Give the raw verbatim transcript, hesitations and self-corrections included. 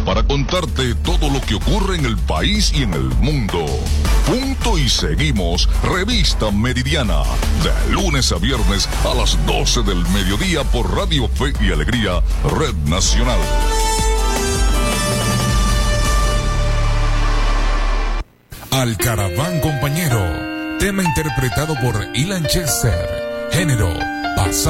para contarte todo lo que ocurre en el país y en el mundo. Punto y seguimos, Revista Meridiana, de lunes a viernes a las doce del mediodía por Radio Fe y Alegría, Red Nacional. Alcaraván compañero, tema interpretado por Ilan Chester, género